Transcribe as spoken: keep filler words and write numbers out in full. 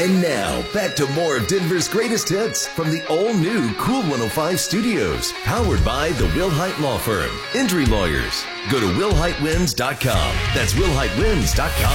And now, back to more of Denver's greatest hits from the all-new Cool one oh five Studios, powered by the Wilhite Law Firm, Injury Lawyers. Go to will hite wins dot com. That's will hite wins dot com.